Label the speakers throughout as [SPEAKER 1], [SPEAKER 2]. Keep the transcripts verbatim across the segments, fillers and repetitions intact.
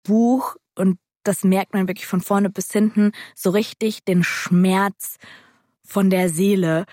[SPEAKER 1] Buch, und das merkt man wirklich von vorne bis hinten, so richtig den Schmerz von der Seele.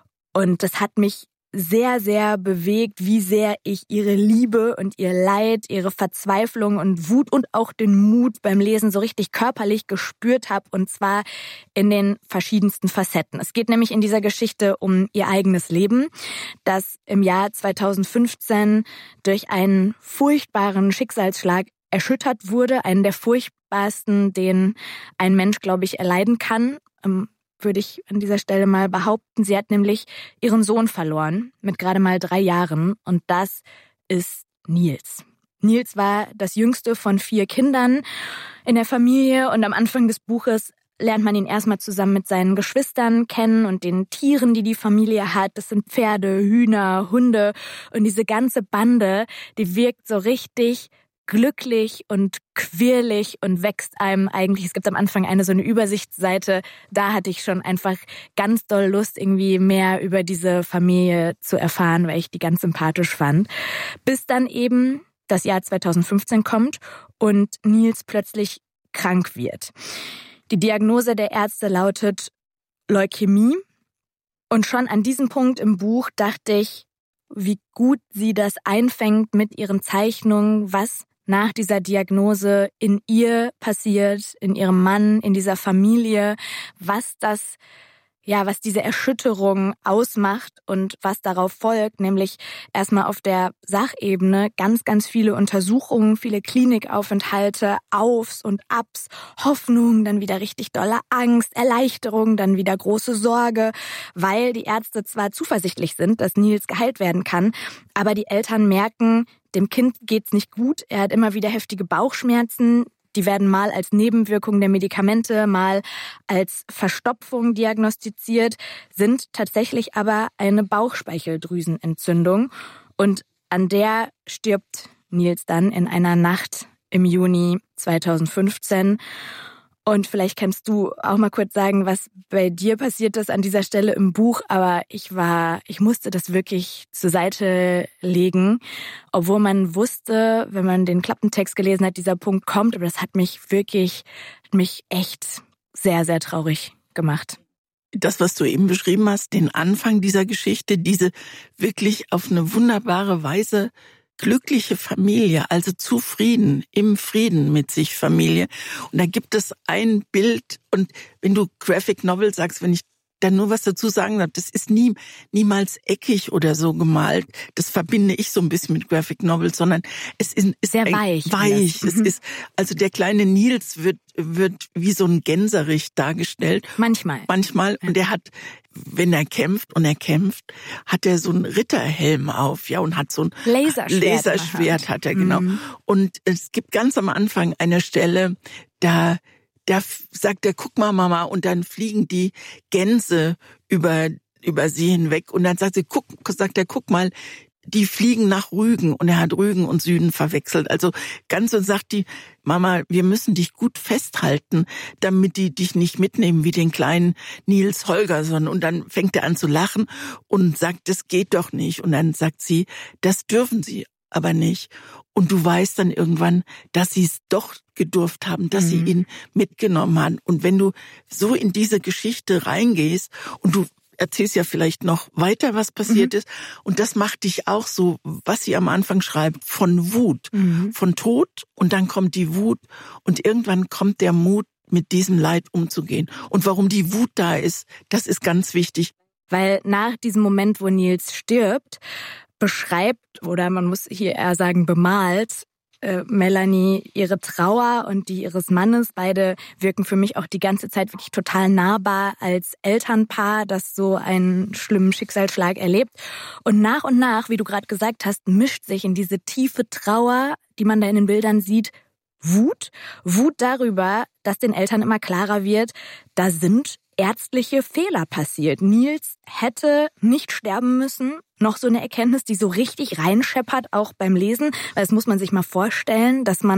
[SPEAKER 1] Und das hat mich sehr, sehr bewegt, wie sehr ich ihre Liebe und ihr Leid, ihre Verzweiflung und Wut und auch den Mut beim Lesen so richtig körperlich gespürt habe, und zwar in den verschiedensten Facetten. Es geht nämlich in dieser Geschichte um ihr eigenes Leben, das im Jahr zweitausendfünfzehn durch einen furchtbaren Schicksalsschlag erschüttert wurde, einen der furchtbarsten, den ein Mensch, glaube ich, erleiden kann. Würde ich an dieser Stelle mal behaupten. Sie hat nämlich ihren Sohn verloren mit gerade mal drei Jahren, und das ist Niels. Niels war das jüngste von vier Kindern in der Familie, und am Anfang des Buches lernt man ihn erstmal zusammen mit seinen Geschwistern kennen und den Tieren, die die Familie hat. Das sind Pferde, Hühner, Hunde, und diese ganze Bande, die wirkt so richtig glücklich und quirlig und wächst einem eigentlich. Es gibt am Anfang eine so eine Übersichtsseite, da hatte ich schon einfach ganz doll Lust, irgendwie mehr über diese Familie zu erfahren, weil ich die ganz sympathisch fand. Bis dann eben das Jahr zweitausendfünfzehn kommt und Niels plötzlich krank wird. Die Diagnose der Ärzte lautet Leukämie, und schon an diesem Punkt im Buch dachte ich, wie gut sie das einfängt mit ihren Zeichnungen, was nach dieser Diagnose in ihr passiert, in ihrem Mann, in dieser Familie, was das, ja, was diese Erschütterung ausmacht und was darauf folgt, nämlich erstmal auf der Sachebene ganz, ganz viele Untersuchungen, viele Klinikaufenthalte, Aufs und Abs, Hoffnung, dann wieder richtig dolle Angst, Erleichterung, dann wieder große Sorge, weil die Ärzte zwar zuversichtlich sind, dass Niels geheilt werden kann, aber die Eltern merken, dem Kind geht's nicht gut, er hat immer wieder heftige Bauchschmerzen. Die werden mal als Nebenwirkung der Medikamente, mal als Verstopfung diagnostiziert, sind tatsächlich aber eine Bauchspeicheldrüsenentzündung. Und an der stirbt Niels dann in einer Nacht im Juni zweitausendfünfzehn. Und vielleicht kannst du auch mal kurz sagen, was bei dir passiert ist an dieser Stelle im Buch. Aber ich war, ich musste das wirklich zur Seite legen, obwohl man wusste, wenn man den Klappentext gelesen hat, dieser Punkt kommt. Aber das hat mich wirklich, hat mich echt sehr, sehr traurig gemacht.
[SPEAKER 2] Das, was du eben beschrieben hast, den Anfang dieser Geschichte, diese wirklich auf eine wunderbare Weise glückliche Familie, also zufrieden, im Frieden mit sich Familie. Und da gibt es ein Bild, und wenn du Graphic Novel sagst, wenn ich dann nur was dazu sagen darf, das ist nie, niemals eckig oder so gemalt. Das verbinde ich so ein bisschen mit Graphic Novels, sondern es ist, ist
[SPEAKER 1] sehr weich.
[SPEAKER 2] Weich. Es
[SPEAKER 1] mhm.
[SPEAKER 2] ist, also der kleine Niels wird, wird wie so ein Gänserich dargestellt.
[SPEAKER 1] Manchmal.
[SPEAKER 2] Manchmal. Ja. Und er hat, wenn er kämpft und er kämpft, hat er so einen Ritterhelm auf, ja, und hat so ein
[SPEAKER 1] Laserschwert.
[SPEAKER 2] Laserschwert hat er, genau. Mhm. Und es gibt ganz am Anfang eine Stelle, da Da sagt er, guck mal, Mama, und dann fliegen die Gänse über, über sie hinweg. Und dann sagt sie, guck, sagt er, guck mal, die fliegen nach Rügen. Und er hat Rügen und Süden verwechselt. Also ganz, und sagt die, Mama, wir müssen dich gut festhalten, damit die dich nicht mitnehmen wie den kleinen Niels Holgersson. Und dann fängt er an zu lachen und sagt, das geht doch nicht. Und dann sagt sie, das dürfen sie aber nicht. Und du weißt dann irgendwann, dass sie es doch gedurft haben, dass mhm. sie ihn mitgenommen haben. Und wenn du so in diese Geschichte reingehst und du erzählst ja vielleicht noch weiter, was passiert mhm. ist, und das macht dich auch so, was sie am Anfang schreibt, von Wut, mhm. von Tod, und dann kommt die Wut, und irgendwann kommt der Mut, mit diesem Leid umzugehen. Und warum die Wut da ist, das ist ganz wichtig.
[SPEAKER 1] Weil nach diesem Moment, wo Niels stirbt, beschreibt, oder man muss hier eher sagen bemalt, äh, Melanie ihre Trauer und die ihres Mannes. Beide wirken für mich auch die ganze Zeit wirklich total nahbar als Elternpaar, das so einen schlimmen Schicksalsschlag erlebt. Und nach und nach, wie du gerade gesagt hast, mischt sich in diese tiefe Trauer, die man da in den Bildern sieht, Wut. Wut darüber, dass den Eltern immer klarer wird, da sind ärztliche Fehler passiert. Niels hätte nicht sterben müssen. Noch so eine Erkenntnis, die so richtig reinscheppert, auch beim Lesen. Weil das muss man sich mal vorstellen, dass man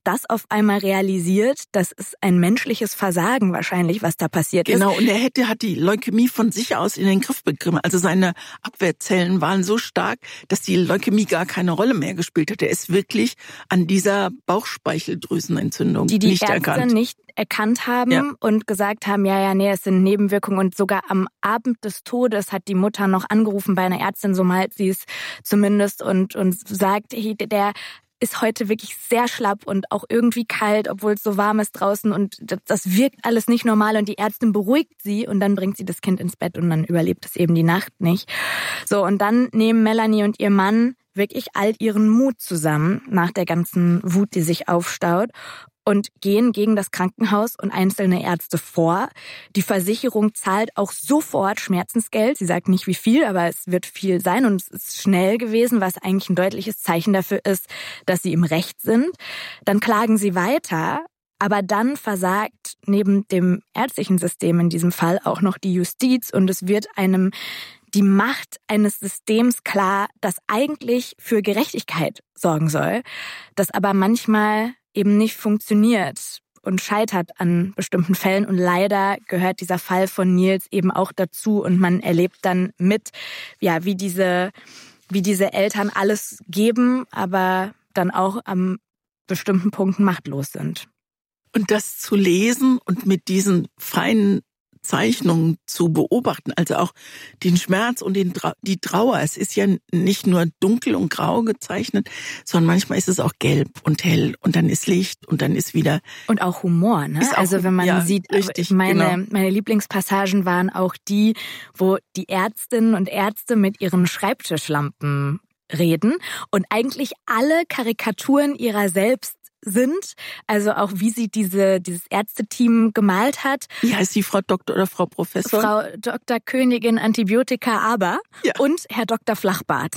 [SPEAKER 1] das auf einmal realisiert, das ist ein menschliches Versagen wahrscheinlich, was da passiert ist.
[SPEAKER 2] Genau, und er hätte, hat die Leukämie von sich aus in den Griff bekommen. Also seine Abwehrzellen waren so stark, dass die Leukämie gar keine Rolle mehr gespielt hat. Er ist wirklich an dieser Bauchspeicheldrüsenentzündung
[SPEAKER 1] die die
[SPEAKER 2] nicht
[SPEAKER 1] Ärzte
[SPEAKER 2] erkannt.
[SPEAKER 1] nicht erkannt haben
[SPEAKER 2] Ja.
[SPEAKER 1] und gesagt haben, ja, ja, nee, es sind Nebenwirkungen. Und sogar am Abend des Todes hat die Mutter noch angerufen bei einer Ärztin, so malt sie es zumindest, und, und sagt, hey, der ist heute wirklich sehr schlapp und auch irgendwie kalt, obwohl es so warm ist draußen, und das, das wirkt alles nicht normal, und die Ärztin beruhigt sie und dann bringt sie das Kind ins Bett und dann überlebt es eben die Nacht nicht. So, und dann nehmen Melanie und ihr Mann wirklich all ihren Mut zusammen nach der ganzen Wut, die sich aufstaut, und gehen gegen das Krankenhaus und einzelne Ärzte vor. Die Versicherung zahlt auch sofort Schmerzensgeld. Sie sagt nicht wie viel, aber es wird viel sein, und es ist schnell gewesen, was eigentlich ein deutliches Zeichen dafür ist, dass sie im Recht sind. Dann klagen sie weiter, aber dann versagt neben dem ärztlichen System in diesem Fall auch noch die Justiz, und es wird einem die Macht eines Systems klar, das eigentlich für Gerechtigkeit sorgen soll, das aber manchmal eben nicht funktioniert und scheitert an bestimmten Fällen. Und leider gehört dieser Fall von Nils eben auch dazu, und man erlebt dann mit, ja, wie diese, wie diese Eltern alles geben, aber dann auch an bestimmten Punkten machtlos sind.
[SPEAKER 2] Und das zu lesen und mit diesen feinen Zeichnungen zu beobachten, also auch den Schmerz und den Trau- die Trauer. Es ist ja nicht nur dunkel und grau gezeichnet, sondern manchmal ist es auch gelb und hell, und dann ist Licht und dann ist wieder...
[SPEAKER 1] Und auch Humor, ne?
[SPEAKER 2] Auch,
[SPEAKER 1] also wenn man
[SPEAKER 2] ja,
[SPEAKER 1] sieht,
[SPEAKER 2] richtig,
[SPEAKER 1] meine,
[SPEAKER 2] genau.
[SPEAKER 1] meine Lieblingspassagen waren auch die, wo die Ärztinnen und Ärzte mit ihren Schreibtischlampen reden und eigentlich alle Karikaturen ihrer selbst sind, also auch wie sie diese dieses Ärzteteam gemalt hat.
[SPEAKER 2] Wie heißt die, Frau Doktor oder Frau Professor?
[SPEAKER 1] Frau Doktor Königin Antibiotika aber
[SPEAKER 2] Ja.
[SPEAKER 1] und Herr Doktor Flachbart.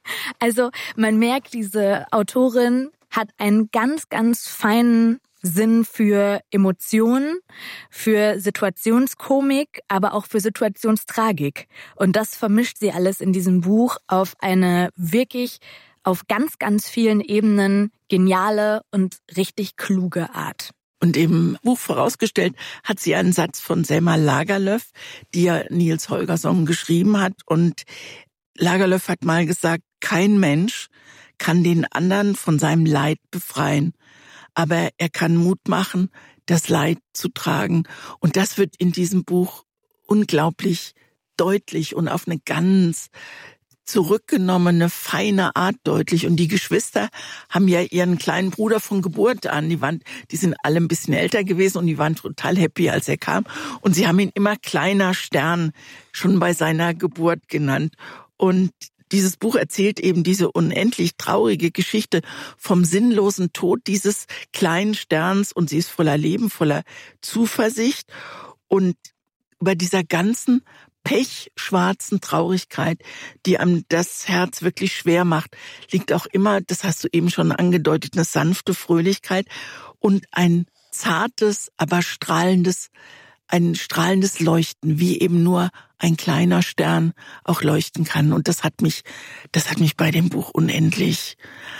[SPEAKER 1] Also man merkt, diese Autorin hat einen ganz, ganz feinen Sinn für Emotionen, für Situationskomik, aber auch für Situationstragik. Und das vermischt sie alles in diesem Buch auf eine wirklich auf ganz, ganz vielen Ebenen geniale und richtig kluge Art.
[SPEAKER 2] Und im Buch vorausgestellt hat sie einen Satz von Selma Lagerlöf, die ja Nils Holgersson geschrieben hat. Und Lagerlöf hat mal gesagt, kein Mensch kann den anderen von seinem Leid befreien, aber er kann Mut machen, das Leid zu tragen. Und das wird in diesem Buch unglaublich deutlich und auf eine ganz zurückgenommene, feine Art deutlich. Und die Geschwister haben ja ihren kleinen Bruder von Geburt an. Die waren, die sind alle ein bisschen älter gewesen und die waren total happy, als er kam. Und sie haben ihn immer kleiner Stern schon bei seiner Geburt genannt. Und dieses Buch erzählt eben diese unendlich traurige Geschichte vom sinnlosen Tod dieses kleinen Sterns, und sie ist voller Leben, voller Zuversicht, und über dieser ganzen pechschwarzen Traurigkeit, die einem das Herz wirklich schwer macht, liegt auch immer, das hast du eben schon angedeutet, eine sanfte Fröhlichkeit und ein zartes, aber strahlendes, ein strahlendes Leuchten, wie eben nur ein kleiner Stern auch leuchten kann. Und das hat mich, das hat mich bei dem Buch unendlich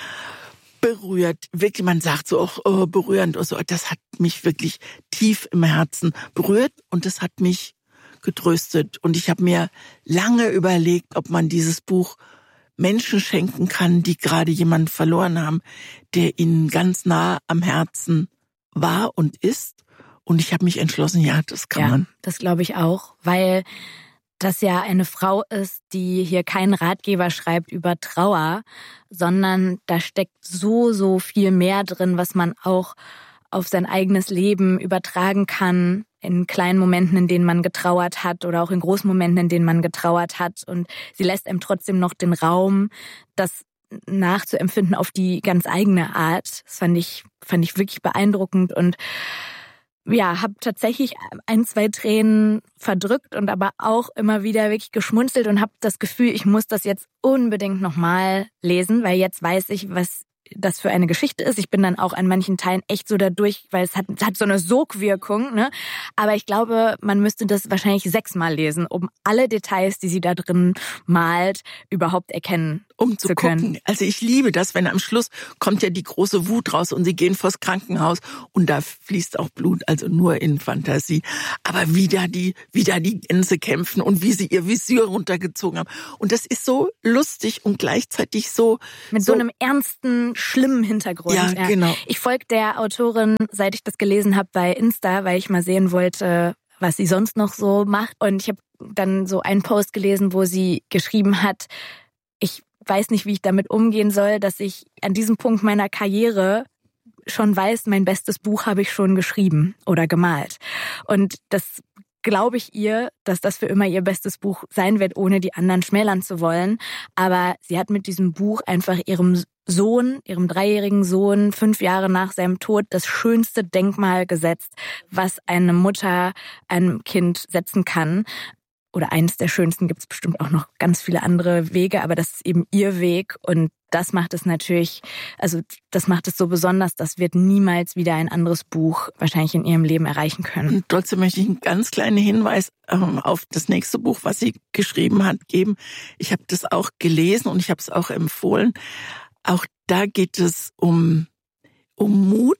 [SPEAKER 2] berührt. Wirklich, man sagt so auch oh, berührend oder so. Das hat mich wirklich tief im Herzen berührt, und das hat mich getröstet. Und ich habe mir lange überlegt, ob man dieses Buch Menschen schenken kann, die gerade jemanden verloren haben, der ihnen ganz nah am Herzen war und ist. Und ich habe mich entschlossen, ja, das kann
[SPEAKER 1] ja,
[SPEAKER 2] man.
[SPEAKER 1] Das glaube ich auch, weil das ja eine Frau ist, die hier keinen Ratgeber schreibt über Trauer, sondern da steckt so, so viel mehr drin, was man auch auf sein eigenes Leben übertragen kann, in kleinen Momenten, in denen man getrauert hat, oder auch in großen Momenten, in denen man getrauert hat. Und sie lässt einem trotzdem noch den Raum, das nachzuempfinden auf die ganz eigene Art. Das fand ich, fand ich wirklich beeindruckend, und ja, habe tatsächlich ein, zwei Tränen verdrückt und aber auch immer wieder wirklich geschmunzelt und habe das Gefühl, ich muss das jetzt unbedingt nochmal lesen, weil jetzt weiß ich, was das für eine Geschichte ist. Ich bin dann auch an manchen Teilen echt so dadurch, weil es hat, es hat so eine Sogwirkung, ne? Aber ich glaube, man müsste das wahrscheinlich sechsmal lesen, um alle Details, die sie da drin malt, überhaupt erkennen um
[SPEAKER 2] zu,
[SPEAKER 1] zu
[SPEAKER 2] gucken.
[SPEAKER 1] können.
[SPEAKER 2] Also ich liebe das, wenn am Schluss kommt ja die große Wut raus und sie gehen vors Krankenhaus und da fließt auch Blut, also nur in Fantasie. Aber wie da die, wie da die Gänse kämpfen und wie sie ihr Visier runtergezogen haben. Und das ist so lustig und gleichzeitig so...
[SPEAKER 1] Mit so, so einem ernsten, schlimmen Hintergrund.
[SPEAKER 2] Ja, ja, genau.
[SPEAKER 1] Ich folge der Autorin, seit ich das gelesen habe, bei Insta, weil ich mal sehen wollte, was sie sonst noch so macht. Und ich habe dann so einen Post gelesen, wo sie geschrieben hat, ich weiß nicht, wie ich damit umgehen soll, dass ich an diesem Punkt meiner Karriere schon weiß, mein bestes Buch habe ich schon geschrieben oder gemalt. Und das glaube ich ihr, dass das für immer ihr bestes Buch sein wird, ohne die anderen schmälern zu wollen. Aber sie hat mit diesem Buch einfach ihrem Sohn, ihrem dreijährigen Sohn, fünf Jahre nach seinem Tod, das schönste Denkmal gesetzt, was eine Mutter einem Kind setzen kann. Oder eines der schönsten, gibt es bestimmt auch noch ganz viele andere Wege, aber das ist eben ihr Weg und das macht es natürlich, also das macht es so besonders, das wird niemals wieder ein anderes Buch wahrscheinlich in ihrem Leben erreichen können.
[SPEAKER 2] Und trotzdem möchte ich einen ganz kleinen Hinweis ähm, auf das nächste Buch, was sie geschrieben hat, geben. Ich habe das auch gelesen und ich habe es auch empfohlen. Auch da geht es um, um Mut.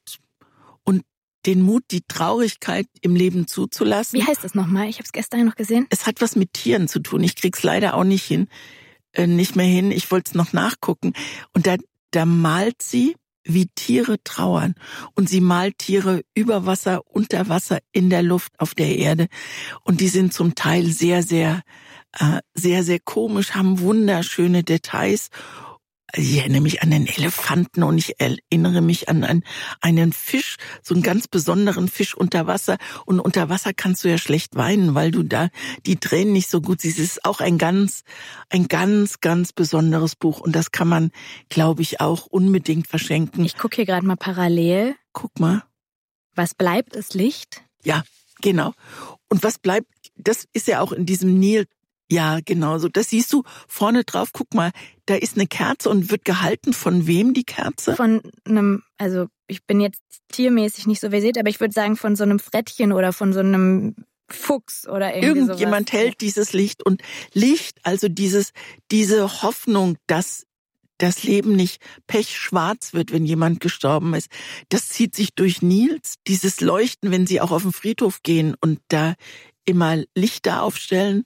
[SPEAKER 2] Den Mut, die Traurigkeit im Leben zuzulassen.
[SPEAKER 1] Wie heißt das nochmal? Ich habe es gestern noch gesehen.
[SPEAKER 2] Es hat was mit Tieren zu tun. Ich krieg's leider auch nicht hin, äh, nicht mehr hin. Ich wollte es noch nachgucken. Und da, da malt sie, wie Tiere trauern. Und sie malt Tiere über Wasser, unter Wasser, in der Luft, auf der Erde. Und die sind zum Teil sehr, sehr, äh, sehr, sehr komisch, haben wunderschöne Details. Ich erinnere mich an den Elefanten und ich erinnere mich an einen, einen Fisch, so einen ganz besonderen Fisch unter Wasser. Und unter Wasser kannst du ja schlecht weinen, weil du da die Tränen nicht so gut siehst. Es ist auch ein ganz, ein ganz, ganz besonderes Buch. Und das kann man, glaube ich, auch unbedingt verschenken.
[SPEAKER 1] Ich gucke hier gerade mal parallel.
[SPEAKER 2] Guck mal.
[SPEAKER 1] Was bleibt, ist Licht.
[SPEAKER 2] Ja, genau. Und was bleibt, das ist ja auch in diesem Nil. Ja, genau so. Das siehst du vorne drauf. Guck mal, da ist eine Kerze und wird gehalten. Von wem die Kerze?
[SPEAKER 1] Von einem, also ich bin jetzt tiermäßig nicht so versiert, aber ich würde sagen von so einem Frettchen oder von so einem Fuchs oder irgendwie
[SPEAKER 2] Irgendjemand
[SPEAKER 1] sowas.
[SPEAKER 2] hält dieses Licht und Licht, also dieses, diese Hoffnung, dass das Leben nicht pechschwarz wird, wenn jemand gestorben ist. Das zieht sich durch Nils. Dieses Leuchten, wenn sie auch auf den Friedhof gehen und da immer Lichter aufstellen.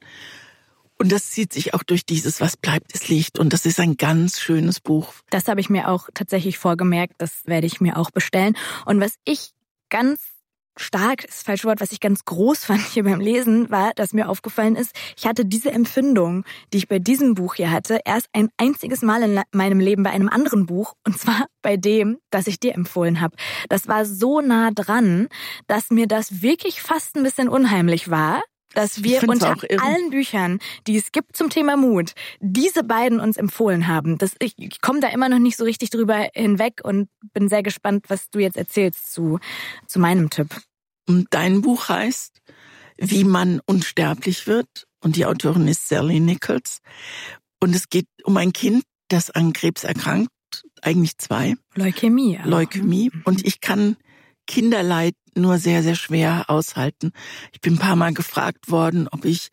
[SPEAKER 2] Und das zieht sich auch durch dieses, was bleibt, ist Licht. Und das ist ein ganz schönes Buch.
[SPEAKER 1] Das habe ich mir auch tatsächlich vorgemerkt. Das werde ich mir auch bestellen. Und was ich ganz stark, ist das falsche Wort, was ich ganz groß fand hier beim Lesen, war, dass mir aufgefallen ist, ich hatte diese Empfindung, die ich bei diesem Buch hier hatte, erst ein einziges Mal in meinem Leben bei einem anderen Buch. Und zwar bei dem, das ich dir empfohlen habe. Das war so nah dran, dass mir das wirklich fast ein bisschen unheimlich war. Dass wir unter allen Büchern, die es gibt zum Thema Mut, diese beiden uns empfohlen haben. Das, ich ich komme da immer noch nicht so richtig drüber hinweg und bin sehr gespannt, was du jetzt erzählst zu, zu meinem Tipp.
[SPEAKER 2] Dein Buch heißt Wie man unsterblich wird und die Autorin ist Sally Nichols. Und es geht um ein Kind, das an Krebs erkrankt, eigentlich zwei.
[SPEAKER 1] Leukämie. Auch.
[SPEAKER 2] Leukämie. Und ich kann Kinderleid nur sehr, sehr schwer aushalten. Ich bin ein paar Mal gefragt worden, ob ich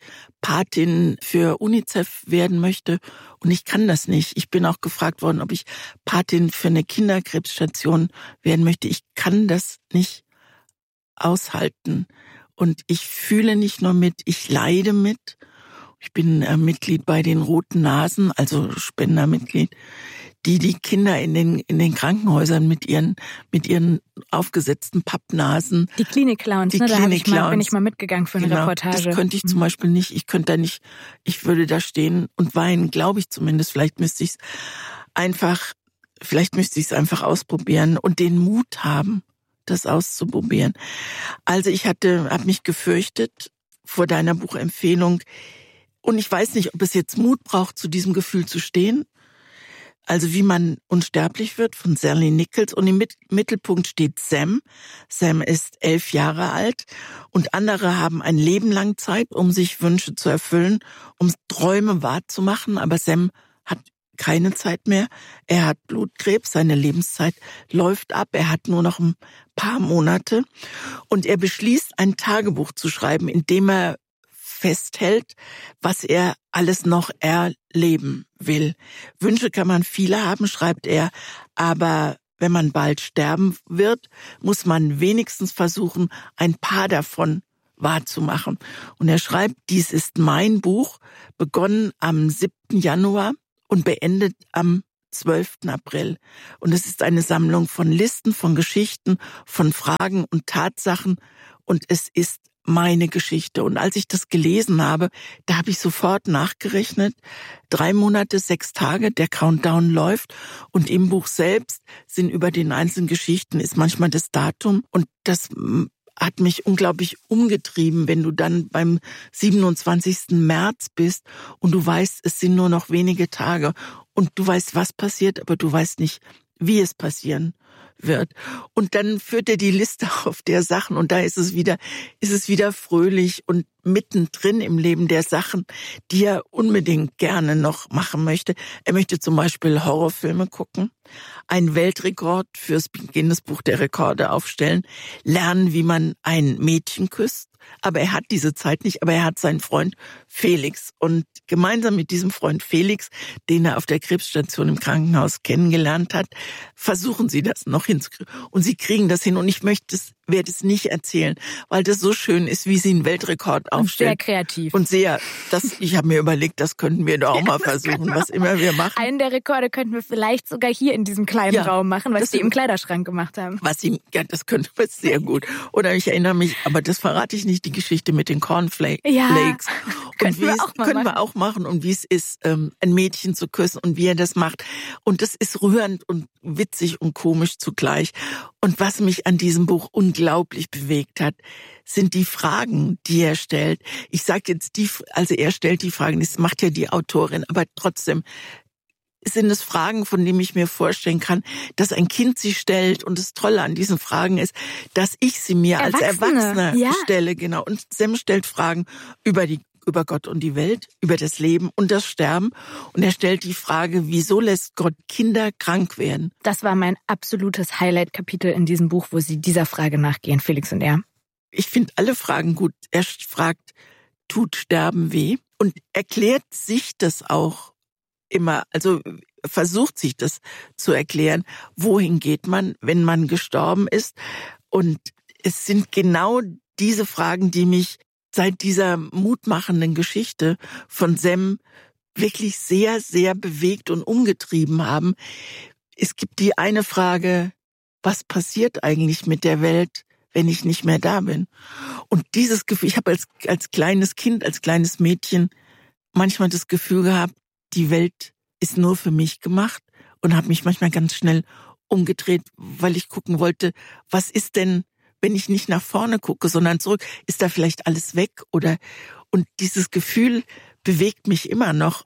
[SPEAKER 2] Patin für UNICEF werden möchte und ich kann das nicht. Ich bin auch gefragt worden, ob ich Patin für eine Kinderkrebsstation werden möchte. Ich kann das nicht aushalten und ich fühle nicht nur mit, ich leide mit. Ich bin äh, Mitglied bei den Roten Nasen, also Spendermitglied, die die Kinder in den in den Krankenhäusern mit ihren mit ihren aufgesetzten Pappnasen.
[SPEAKER 1] Die Klinik-Clowns, ne? Da hab ich mal, bin ich mal mitgegangen für eine
[SPEAKER 2] genau,
[SPEAKER 1] Reportage.
[SPEAKER 2] Das könnte ich zum Beispiel nicht. Ich könnte da nicht, ich würde da stehen und weinen, glaube ich zumindest. Vielleicht müsste ich es einfach, vielleicht müsste ich es einfach ausprobieren und den Mut haben, das auszuprobieren. Also ich hatte, habe mich gefürchtet vor deiner Buchempfehlung und ich weiß nicht, ob es jetzt Mut braucht, zu diesem Gefühl zu stehen. Also wie man unsterblich wird von Sally Nichols und im Mittelpunkt steht Sam. Sam ist elf Jahre alt und andere haben ein Leben lang Zeit, um sich Wünsche zu erfüllen, um Träume wahrzumachen, aber Sam hat keine Zeit mehr. Er hat Blutkrebs, seine Lebenszeit läuft ab, er hat nur noch ein paar Monate und er beschließt, ein Tagebuch zu schreiben, in dem er festhält, was er alles noch erleben will. Wünsche kann man viele haben, schreibt er, aber wenn man bald sterben wird, muss man wenigstens versuchen, ein paar davon wahrzumachen. Und er schreibt, dies ist mein Buch, begonnen am siebten Januar und beendet am zwölften April. Und es ist eine Sammlung von Listen, von Geschichten, von Fragen und Tatsachen. Und es ist meine Geschichte. Und als ich das gelesen habe, da habe ich sofort nachgerechnet. Drei Monate, sechs Tage, der Countdown läuft. Und im Buch selbst sind über den einzelnen Geschichten ist manchmal das Datum. Und das hat mich unglaublich umgetrieben, wenn du dann beim siebenundzwanzigsten März bist und du weißt, es sind nur noch wenige Tage und du weißt, was passiert, aber du weißt nicht, wie es passieren wird. Und dann führt er die Liste auf der Sachen und da ist es wieder, ist es wieder fröhlich und mittendrin im Leben der Sachen, die er unbedingt gerne noch machen möchte. Er möchte zum Beispiel Horrorfilme gucken, einen Weltrekord fürs Guinness-Buch der Rekorde aufstellen, lernen, wie man ein Mädchen küsst. Aber er hat diese Zeit nicht, aber er hat seinen Freund Felix. Und gemeinsam mit diesem Freund Felix, den er auf der Krebsstation im Krankenhaus kennengelernt hat, versuchen sie das noch hinzukriegen. Und sie kriegen das hin. Und ich möchte es, werde es nicht erzählen, weil das so schön ist, wie sie einen Weltrekord aufstellen.
[SPEAKER 1] Und sehr kreativ.
[SPEAKER 2] Und sehr, das, ich habe mir überlegt, das könnten wir doch auch mal versuchen, was immer wir machen.
[SPEAKER 1] Einen der Rekorde könnten wir vielleicht sogar hier in diesem kleinen
[SPEAKER 2] Ja,
[SPEAKER 1] Raum machen, was
[SPEAKER 2] das-
[SPEAKER 1] die im Kleiderschrank gemacht haben.
[SPEAKER 2] Was sie, ja, das könnte man sehr gut. Oder ich erinnere mich, aber das verrate ich nicht, die Geschichte mit den Cornflakes.
[SPEAKER 1] Ja,
[SPEAKER 2] Und
[SPEAKER 1] könnten
[SPEAKER 2] wie
[SPEAKER 1] wir
[SPEAKER 2] es,
[SPEAKER 1] auch mal
[SPEAKER 2] können
[SPEAKER 1] machen.
[SPEAKER 2] wir auch machen und wie es ist, ähm, ein Mädchen zu küssen und wie er das macht. Und das ist rührend und witzig und komisch zugleich. Und was mich an diesem Buch unglaublich bewegt hat, sind die Fragen, die er stellt. Ich sage jetzt die, also er stellt die Fragen, das macht ja die Autorin, aber trotzdem sind es Fragen, von denen ich mir vorstellen kann, dass ein Kind sie stellt. Und das Tolle an diesen Fragen ist, dass ich sie mir als
[SPEAKER 1] Erwachsene,
[SPEAKER 2] Erwachsener
[SPEAKER 1] ja.
[SPEAKER 2] stelle. Genau. Und Sam stellt Fragen über die über Gott und die Welt, über das Leben und das Sterben. Und er stellt die Frage, wieso lässt Gott Kinder krank werden?
[SPEAKER 1] Das war mein absolutes Highlight-Kapitel in diesem Buch, wo sie dieser Frage nachgehen, Felix und er.
[SPEAKER 2] Ich finde alle Fragen gut. Er fragt, tut Sterben weh? Und erklärt sich das auch immer, also versucht sich das zu erklären, wohin geht man, wenn man gestorben ist. Und es sind genau diese Fragen, die mich seit dieser mutmachenden Geschichte von Sam wirklich sehr, sehr bewegt und umgetrieben haben. Es gibt die eine Frage, was passiert eigentlich mit der Welt, wenn ich nicht mehr da bin? Und dieses Gefühl, ich habe als, als kleines Kind, als kleines Mädchen manchmal das Gefühl gehabt, die Welt ist nur für mich gemacht und habe mich manchmal ganz schnell umgedreht, weil ich gucken wollte, was ist denn, wenn ich nicht nach vorne gucke, sondern zurück, ist da vielleicht alles weg oder, und dieses Gefühl bewegt mich immer noch.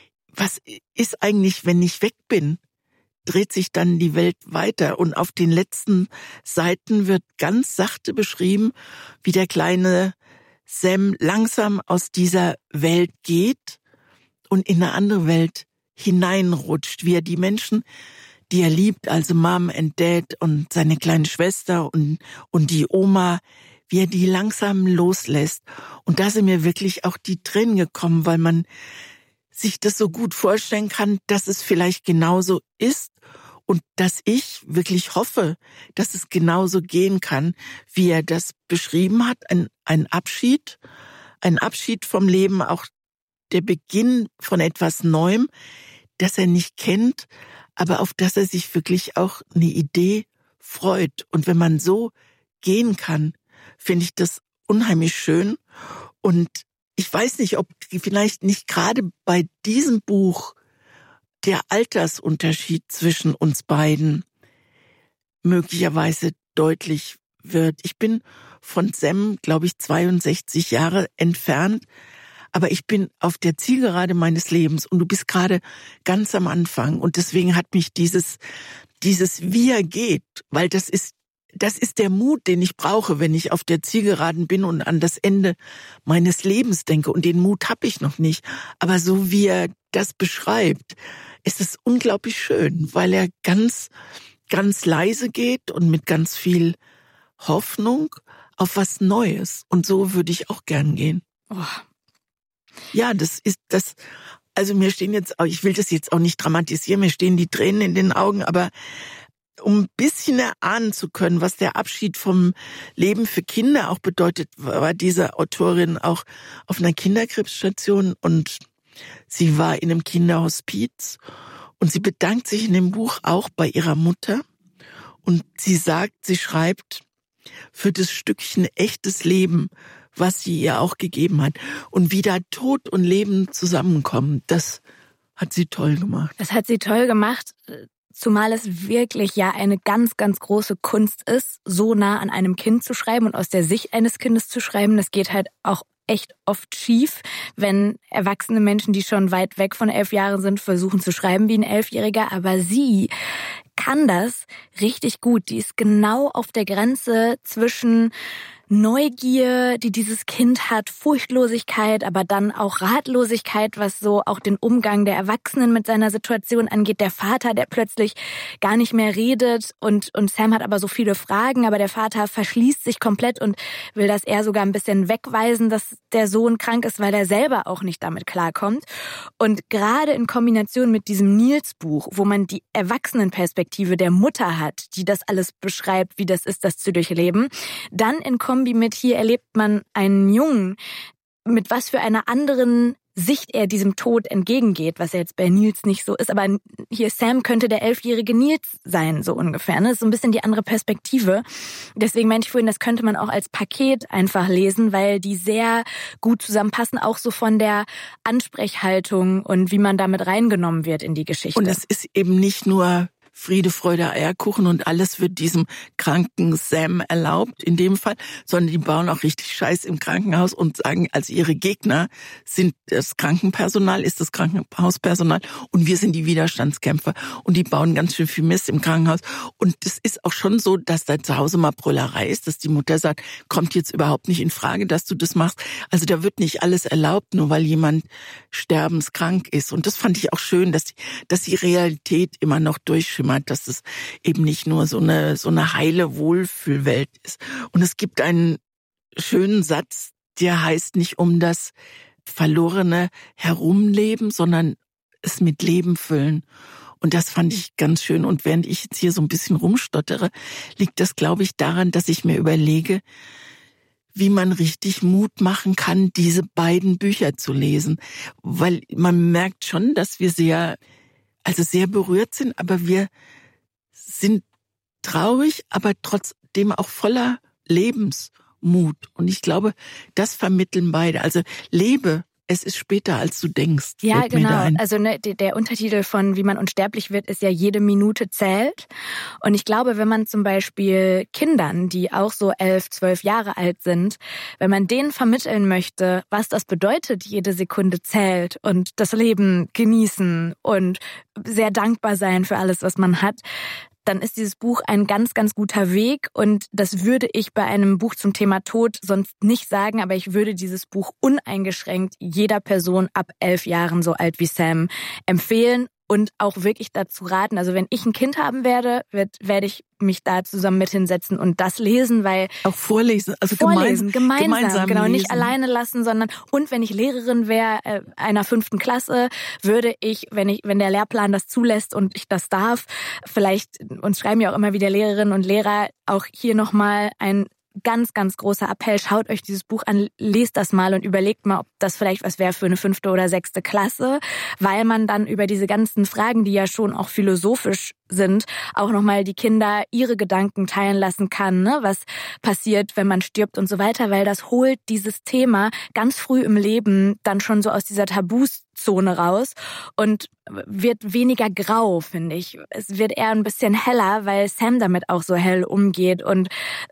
[SPEAKER 2] Was ist eigentlich, wenn ich weg bin? Dreht sich dann die Welt weiter? Und auf den letzten Seiten wird ganz sachte beschrieben, wie der kleine Sam langsam aus dieser Welt geht und in eine andere Welt hineinrutscht, wie er die Menschen, die er liebt, also Mom and Dad und seine kleine Schwester und, und die Oma, wie er die langsam loslässt. Und da sind mir wirklich auch die Tränen gekommen, weil man sich das so gut vorstellen kann, dass es vielleicht genauso ist und dass ich wirklich hoffe, dass es genauso gehen kann, wie er das beschrieben hat. Ein, ein Abschied, ein Abschied vom Leben, auch der Beginn von etwas Neuem, das er nicht kennt, aber auf das er sich wirklich auch eine Idee freut. Und wenn man so gehen kann, finde ich das unheimlich schön. Und ich weiß nicht, ob vielleicht nicht gerade bei diesem Buch der Altersunterschied zwischen uns beiden möglicherweise deutlich wird. Ich bin von Sam, glaube ich, zweiundsechzig Jahre entfernt, aber ich bin auf der Zielgerade meines Lebens und du bist gerade ganz am Anfang. Und deswegen hat mich dieses, dieses wie er geht, weil das ist, das ist der Mut, den ich brauche, wenn ich auf der Zielgeraden bin und an das Ende meines Lebens denke. Und den Mut habe ich noch nicht. Aber so wie er das beschreibt, ist es unglaublich schön, weil er ganz, ganz leise geht und mit ganz viel Hoffnung auf was Neues. Und so würde ich auch gern gehen.
[SPEAKER 1] Oh,
[SPEAKER 2] Ja, das ist das, also mir stehen jetzt, ich will das jetzt auch nicht dramatisieren, mir stehen die Tränen in den Augen, aber um ein bisschen erahnen zu können, was der Abschied vom Leben für Kinder auch bedeutet, war diese Autorin auch auf einer Kinderkrebsstation und sie war in einem Kinderhospiz und sie bedankt sich in dem Buch auch bei ihrer Mutter und sie sagt, sie schreibt für das Stückchen echtes Leben, was sie ihr auch gegeben hat. Und wie da Tod und Leben zusammenkommen, das hat sie toll gemacht.
[SPEAKER 1] Das hat sie toll gemacht. Zumal es wirklich ja eine ganz, ganz große Kunst ist, so nah an einem Kind zu schreiben und aus der Sicht eines Kindes zu schreiben. Das geht halt auch echt oft schief, wenn erwachsene Menschen, die schon weit weg von elf Jahren sind, versuchen zu schreiben wie ein Elfjähriger. Aber sie kann das richtig gut. Die ist genau auf der Grenze zwischen Neugier, die dieses Kind hat, Furchtlosigkeit, aber dann auch Ratlosigkeit, was so auch den Umgang der Erwachsenen mit seiner Situation angeht. Der Vater, der plötzlich gar nicht mehr redet und, und Sam hat aber so viele Fragen, aber der Vater verschließt sich komplett und will das eher sogar ein bisschen wegweisen, dass der Sohn krank ist, weil er selber auch nicht damit klarkommt. Und gerade in Kombination mit diesem Nils-Buch, wo man die Erwachsenenperspektive der Mutter hat, die das alles beschreibt, wie das ist, das zu durchleben, dann in Kombination mit hier erlebt man einen Jungen, mit was für einer anderen Sicht er diesem Tod entgegengeht, was ja jetzt bei Nils nicht so ist, aber hier Sam könnte der elfjährige Nils sein, so ungefähr. Ne? Das ist so ein bisschen die andere Perspektive. Deswegen meinte ich vorhin, das könnte man auch als Paket einfach lesen, weil die sehr gut zusammenpassen, auch so von der Ansprechhaltung und wie man damit reingenommen wird in die Geschichte.
[SPEAKER 2] Und es ist eben nicht nur Friede, Freude, Eierkuchen und alles wird diesem kranken Sam erlaubt, in dem Fall, sondern die bauen auch richtig Scheiß im Krankenhaus und sagen, also ihre Gegner sind das Krankenpersonal, ist das Krankenhauspersonal und wir sind die Widerstandskämpfer und die bauen ganz schön viel Mist im Krankenhaus. Und es ist auch schon so, dass da zu Hause mal Brüllerei ist, dass die Mutter sagt, kommt jetzt überhaupt nicht in Frage, dass du das machst. Also da wird nicht alles erlaubt, nur weil jemand sterbenskrank ist. Und das fand ich auch schön, dass die, dass die Realität immer noch durchschimmert, dass es eben nicht nur so eine so eine heile Wohlfühlwelt ist. Und es gibt einen schönen Satz, der heißt nicht um das verlorene Herumleben, sondern es mit Leben füllen. Und das fand ich ganz schön. Und während ich jetzt hier so ein bisschen rumstottere, liegt das, glaube ich, daran, dass ich mir überlege, wie man richtig Mut machen kann, diese beiden Bücher zu lesen. Weil man merkt schon, dass wir sehr also sehr berührt sind, aber wir sind traurig, aber trotzdem auch voller Lebensmut. Und ich glaube, das vermitteln beide. Also lebe, es ist später, als du denkst.
[SPEAKER 1] Ja, genau. Also ne, der Untertitel von Wie man unsterblich wird, ist ja jede Minute zählt. Und ich glaube, wenn man zum Beispiel Kindern, die auch so elf, zwölf Jahre alt sind, wenn man denen vermitteln möchte, was das bedeutet, jede Sekunde zählt und das Leben genießen und sehr dankbar sein für alles, was man hat, dann ist dieses Buch ein ganz, ganz guter Weg. Und das würde ich bei einem Buch zum Thema Tod sonst nicht sagen, aber ich würde dieses Buch uneingeschränkt jeder Person ab elf Jahren, so alt wie Sam, empfehlen und auch wirklich dazu raten. Also wenn ich ein Kind haben werde, werd, werde ich mich da zusammen mit hinsetzen und das lesen, weil...
[SPEAKER 2] Auch vorlesen, also
[SPEAKER 1] vorlesen,
[SPEAKER 2] gemeinsam,
[SPEAKER 1] gemeinsam,
[SPEAKER 2] gemeinsam
[SPEAKER 1] genau,
[SPEAKER 2] lesen.
[SPEAKER 1] Nicht alleine lassen, sondern und wenn ich Lehrerin wäre, äh, einer fünften Klasse, würde ich, wenn ich, wenn der Lehrplan das zulässt und ich das darf, vielleicht, uns schreiben ja auch immer wieder Lehrerinnen und Lehrer, auch hier nochmal ein ganz, ganz großer Appell, schaut euch dieses Buch an, lest das mal und überlegt mal, ob das vielleicht was wäre für eine fünfte oder sechste Klasse, weil man dann über diese ganzen Fragen, die ja schon auch philosophisch sind, auch nochmal die Kinder ihre Gedanken teilen lassen kann, ne? Was passiert, wenn man stirbt und so weiter, weil das holt dieses Thema ganz früh im Leben dann schon so aus dieser Tabuzone raus und wird weniger grau, finde ich. Es wird eher ein bisschen heller, weil Sam damit auch so hell umgeht und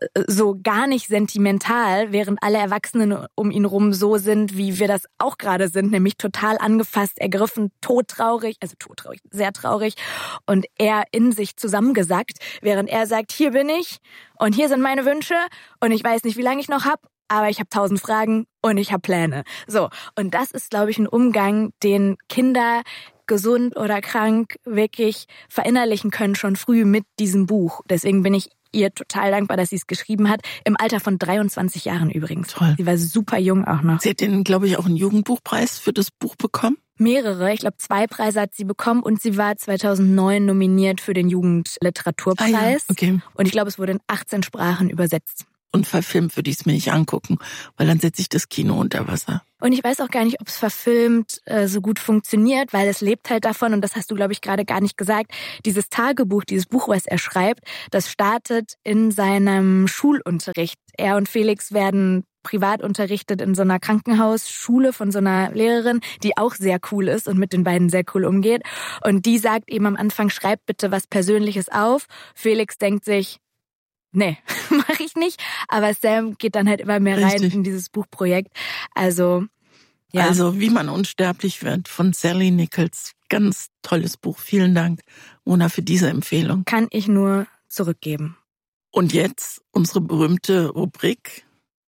[SPEAKER 1] so gar nicht sentimental, während alle Erwachsenen um ihn rum so sind, wie wir das auch gerade sind, nämlich total angefasst, ergriffen, todtraurig, also todtraurig, sehr traurig und er in sich zusammengesackt, während er sagt, hier bin ich und hier sind meine Wünsche und ich weiß nicht, wie lange ich noch hab, aber ich habe tausend Fragen und ich habe Pläne. So, und das ist, glaube ich, ein Umgang, den Kinder gesund oder krank wirklich verinnerlichen können schon früh mit diesem Buch. Deswegen bin ich ihr total dankbar, dass sie es geschrieben hat. Im Alter von dreiundzwanzig Jahren übrigens.
[SPEAKER 2] Toll.
[SPEAKER 1] Sie war super jung auch noch.
[SPEAKER 2] Sie hat den, glaube ich, auch einen Jugendbuchpreis für das Buch bekommen.
[SPEAKER 1] Mehrere, ich glaube zwei Preise hat sie bekommen und sie war zweitausendneun nominiert für den Jugendliteraturpreis.
[SPEAKER 2] Ah ja, okay.
[SPEAKER 1] Und ich glaube, es wurde in achtzehn Sprachen übersetzt.
[SPEAKER 2] Und verfilmt würde ich es mir nicht angucken, weil dann setze ich das Kino unter Wasser.
[SPEAKER 1] Und ich weiß auch gar nicht, ob es verfilmt äh, so gut funktioniert, weil es lebt halt davon, und das hast du, glaube ich, gerade gar nicht gesagt, dieses Tagebuch, dieses Buch, was er schreibt, das startet in seinem Schulunterricht. Er und Felix werden privat unterrichtet in so einer Krankenhausschule von so einer Lehrerin, die auch sehr cool ist und mit den beiden sehr cool umgeht. Und die sagt eben am Anfang, schreib bitte was Persönliches auf. Felix denkt sich, nee, mache ich nicht. Aber Sam geht dann halt immer mehr rein Richtig. in dieses Buchprojekt. Also, ja.
[SPEAKER 2] Also, wie man unsterblich wird von Sally Nichols. Ganz tolles Buch. Vielen Dank, Mona, für diese Empfehlung.
[SPEAKER 1] Kann ich nur zurückgeben.
[SPEAKER 2] Und jetzt unsere berühmte Rubrik.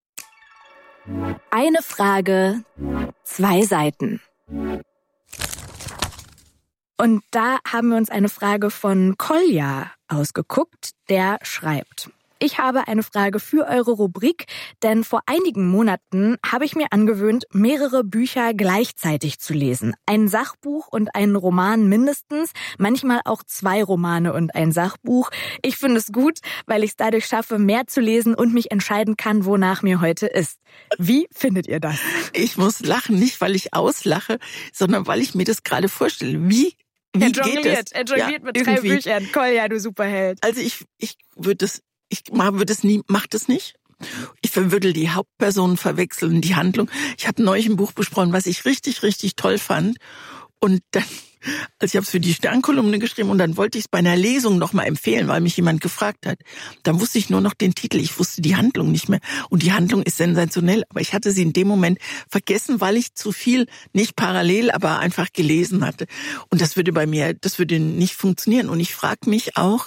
[SPEAKER 1] Eine Frage, zwei Seiten. Und da haben wir uns eine Frage von Kolja ausgeguckt, der schreibt: Ich habe eine Frage für eure Rubrik, denn vor einigen Monaten habe ich mir angewöhnt, mehrere Bücher gleichzeitig zu lesen. Ein Sachbuch und einen Roman mindestens, manchmal auch zwei Romane und ein Sachbuch. Ich finde es gut, weil ich es dadurch schaffe, mehr zu lesen und mich entscheiden kann, wonach mir heute ist. Wie findet ihr das?
[SPEAKER 2] Ich muss lachen, nicht weil ich auslache, sondern weil ich mir das gerade vorstelle. Wie Wie
[SPEAKER 1] er
[SPEAKER 2] jongliert,
[SPEAKER 1] geht das? Er jongliert
[SPEAKER 2] ja,
[SPEAKER 1] mit
[SPEAKER 2] irgendwie.
[SPEAKER 1] drei Büchern. Kolja, du Superheld.
[SPEAKER 2] Also ich, ich würde es, ich würde es nie, mach das nicht. Ich würde die Hauptpersonen verwechseln, die Handlung. Ich habe neulich ein Buch besprochen, was ich richtig, richtig toll fand. Und dann, also ich habe es für die Sternkolumne geschrieben und dann wollte ich es bei einer Lesung nochmal empfehlen, weil mich jemand gefragt hat. Dann wusste ich nur noch den Titel, ich wusste die Handlung nicht mehr. Und die Handlung ist sensationell, aber ich hatte sie in dem Moment vergessen, weil ich zu viel, nicht parallel, aber einfach gelesen hatte. Und das würde bei mir, das würde nicht funktionieren. Und ich frage mich auch,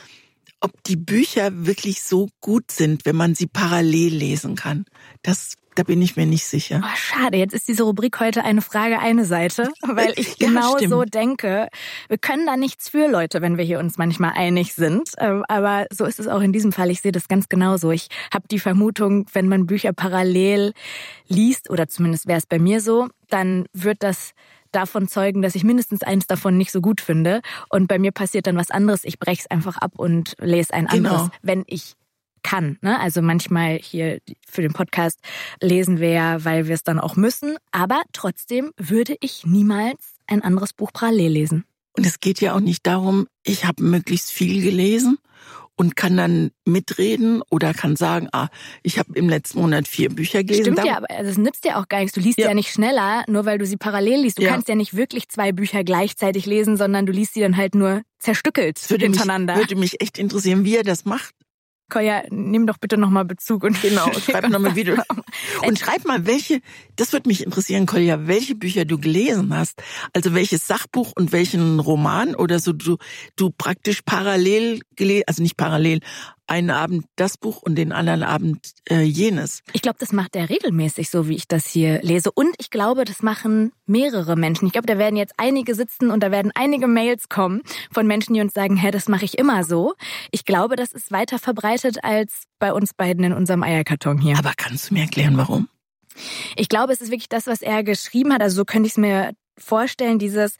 [SPEAKER 2] ob die Bücher wirklich so gut sind, wenn man sie parallel lesen kann. Das Da bin ich mir nicht sicher.
[SPEAKER 1] Oh, schade, jetzt ist diese Rubrik heute eine Frage, eine Seite, weil ich ja, genau stimmt. so denke. Wir können da nichts für, Leute, wenn wir hier uns manchmal einig sind. Aber so ist es auch in diesem Fall. Ich sehe das ganz genauso. Ich habe die Vermutung, wenn man Bücher parallel liest, oder zumindest wäre es bei mir so, dann wird das davon zeugen, dass ich mindestens eins davon nicht so gut finde. Und bei mir passiert dann was anderes. Ich breche es einfach ab und lese ein anderes, genau. wenn ich kann. Ne? Also manchmal hier für den Podcast lesen wir ja, weil wir es dann auch müssen. Aber trotzdem würde ich niemals ein anderes Buch parallel lesen.
[SPEAKER 2] Und es geht ja auch nicht darum, ich habe möglichst viel gelesen und kann dann mitreden oder kann sagen, ah, ich habe im letzten Monat vier Bücher gelesen.
[SPEAKER 1] Stimmt ja, aber das nützt ja auch gar nichts. Du liest ja, ja nicht schneller, nur weil du sie parallel liest. Du ja. kannst ja nicht wirklich zwei Bücher gleichzeitig lesen, sondern du liest sie dann halt nur zerstückelt
[SPEAKER 2] würde
[SPEAKER 1] hintereinander.
[SPEAKER 2] Mich, würde mich echt interessieren, wie er das macht.
[SPEAKER 1] Kolja, nimm doch bitte nochmal Bezug und
[SPEAKER 2] genau, schreib nochmal Video. Und schreib mal, welche, das würde mich interessieren, Kolja, welche Bücher du gelesen hast. Also welches Sachbuch und welchen Roman oder so du, du praktisch parallel gelesen, also nicht parallel, einen Abend das Buch und den anderen Abend äh, jenes.
[SPEAKER 1] Ich glaube, das macht er regelmäßig, so wie ich das hier lese. Und ich glaube, das machen mehrere Menschen. Ich glaube, da werden jetzt einige sitzen und da werden einige Mails kommen von Menschen, die uns sagen, hä, das mache ich immer so. Ich glaube, das ist weiter verbreitet als bei uns beiden in unserem Eierkarton hier.
[SPEAKER 2] Aber kannst du mir erklären, warum?
[SPEAKER 1] Ich glaube, es ist wirklich das, was er geschrieben hat. Also so könnte ich es mir vorstellen, dieses...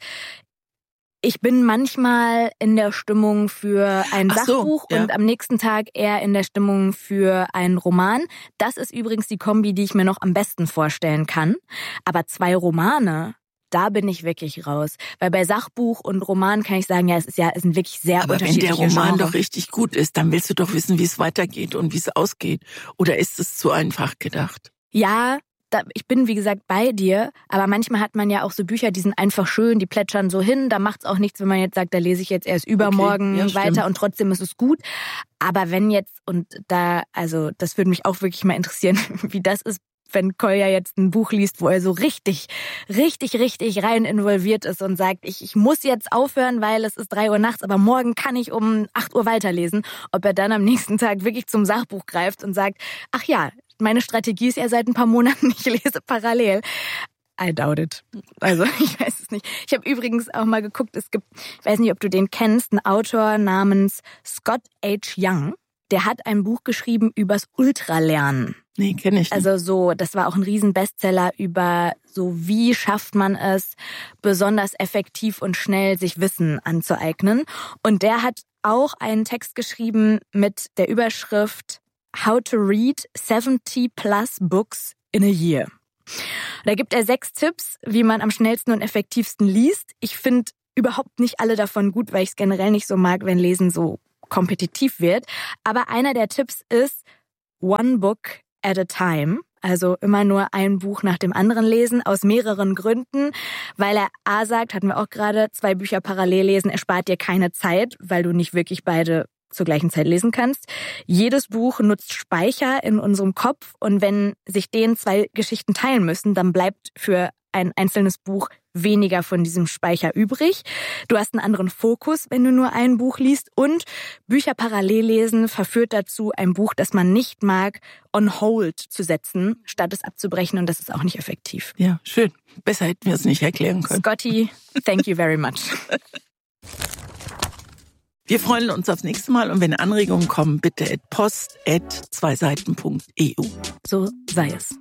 [SPEAKER 1] Ich bin manchmal in der Stimmung für ein Ach Sachbuch so, ja. und am nächsten Tag eher in der Stimmung für einen Roman. Das ist übrigens die Kombi, die ich mir noch am besten vorstellen kann. Aber zwei Romane, da bin ich wirklich raus. Weil bei Sachbuch und Roman kann ich sagen, ja, es ist ja, es sind wirklich sehr
[SPEAKER 2] Aber
[SPEAKER 1] unterschiedliche
[SPEAKER 2] wenn der Roman
[SPEAKER 1] Genres.
[SPEAKER 2] Doch richtig gut ist, dann willst du doch wissen, wie es weitergeht und wie es ausgeht. Oder ist es zu einfach gedacht?
[SPEAKER 1] Ja, ich bin, wie gesagt, bei dir, aber manchmal hat man ja auch so Bücher, die sind einfach schön, die plätschern so hin, da macht's auch nichts, wenn man jetzt sagt, da lese ich jetzt erst übermorgen okay, ja, weiter stimmt. und trotzdem ist es gut. Aber wenn jetzt, und da, also das würde mich auch wirklich mal interessieren, wie das ist, wenn Kolja jetzt ein Buch liest, wo er so richtig, richtig, richtig rein involviert ist und sagt, ich, ich muss jetzt aufhören, weil es ist drei Uhr nachts, aber morgen kann ich um acht Uhr weiterlesen. Ob er dann am nächsten Tag wirklich zum Sachbuch greift und sagt, ach ja, meine Strategie ist ja seit ein paar Monaten, ich lese parallel. I doubt it. Also ich weiß es nicht. Ich habe übrigens auch mal geguckt, es gibt, ich weiß nicht, ob du den kennst, einen Autor namens Scott H. Young. der hat ein Buch geschrieben übers Ultralernen.
[SPEAKER 2] Nee, kenne ich nicht.
[SPEAKER 1] Also so, das war auch ein Riesen-Bestseller über so, wie schafft man es, besonders effektiv und schnell sich Wissen anzueignen. Und der hat auch einen Text geschrieben mit der Überschrift How to read seventy plus books in a year. Da gibt er sechs Tipps, wie man am schnellsten und effektivsten liest. Ich finde überhaupt nicht alle davon gut, weil ich es generell nicht so mag, wenn Lesen so kompetitiv wird. Aber einer der Tipps ist One Book at a time. Also immer nur ein Buch nach dem anderen lesen, aus mehreren Gründen. Weil er A sagt, hatten wir auch gerade, zwei Bücher parallel lesen, erspart dir keine Zeit, weil du nicht wirklich beide zur gleichen Zeit lesen kannst. Jedes Buch nutzt Speicher in unserem Kopf und wenn sich denen zwei Geschichten teilen müssen, dann bleibt für ein einzelnes Buch weniger von diesem Speicher übrig. Du hast einen anderen Fokus, wenn du nur ein Buch liest und Bücher parallel lesen verführt dazu, ein Buch, das man nicht mag, on hold zu setzen, statt es abzubrechen und das ist auch nicht effektiv.
[SPEAKER 2] Ja, schön. Besser hätten wir es nicht erklären können.
[SPEAKER 1] Scotty, thank you very much.
[SPEAKER 2] Wir freuen uns aufs nächste Mal und wenn Anregungen kommen, bitte at post at zweiseiten punkt e u.
[SPEAKER 1] So sei es.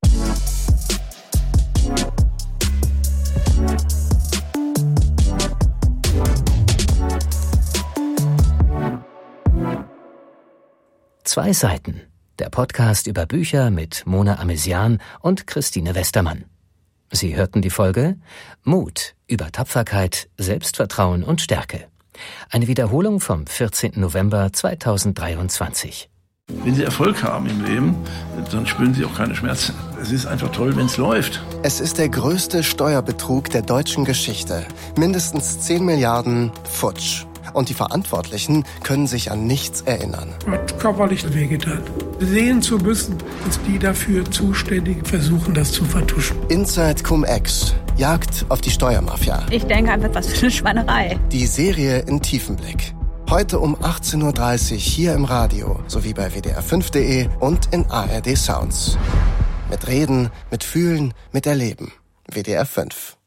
[SPEAKER 3] Zwei Seiten, der Podcast über Bücher mit Mona Amesian und Christine Westermann. Sie hörten die Folge Mut über Tapferkeit, Selbstvertrauen und Stärke. Eine Wiederholung vom vierzehnten November zweitausenddreiundzwanzig.
[SPEAKER 4] Wenn Sie Erfolg haben im Leben, dann spüren Sie auch keine Schmerzen. Es ist einfach toll, wenn es läuft.
[SPEAKER 5] Es ist der größte Steuerbetrug der deutschen Geschichte. Mindestens zehn Milliarden futsch. Und die Verantwortlichen können sich an nichts erinnern.
[SPEAKER 6] Hat körperlich wehgetan. Sehen zu müssen, dass die dafür Zuständigen versuchen, das zu vertuschen.
[SPEAKER 5] Inside Cum-Ex. Jagd auf die Steuermafia.
[SPEAKER 7] Ich denke einfach, was für eine Schweinerei.
[SPEAKER 5] Die Serie in Tiefenblick. Heute um achtzehn Uhr dreißig hier im Radio, sowie bei w d r fünf punkt d e und in A R D Sounds. Mit Reden, mit Fühlen, mit Erleben. W D R fünf.